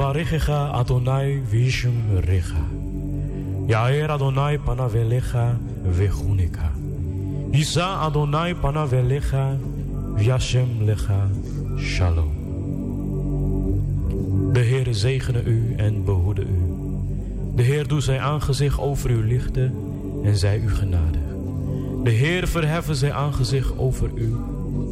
Yevarechecha Adonai vishum recha. Yair Adonai panavelecha vechunika. Yisa Adonai panavelecha vyashem lecha shalom. De Heer zegene u en behoede u. De Heer doet zijn aangezicht over u lichten en zij u genadig. De Heer verheffen zijn aangezicht over u